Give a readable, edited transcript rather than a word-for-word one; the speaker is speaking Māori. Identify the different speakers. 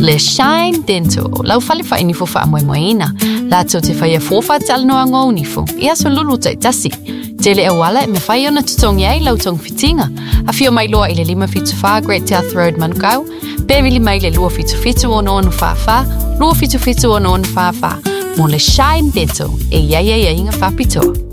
Speaker 1: Le Shine Dental, lau fale fa ini fofa amoe moeina. Lato te whaia fofa te alanoa ngō unifu. Ia so lulu tai tasi. Tele e wala e me whaia na tutongi ai lau tong fitinga. A fio mai loa i le 5 Great South Road Manukau. Pēwili mai le 2 o no whawha. 2 o no whawha. Mo Le Shine Dental e ia inga whapitoa.